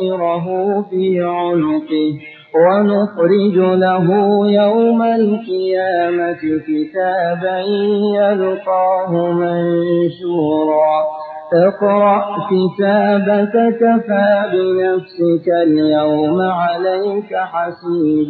طائره في عنقه ونخرج له يوم القيامة كتابا يلقاه منشورا اقرأ كتابك كفى بنفسك اليوم عليك حسيبا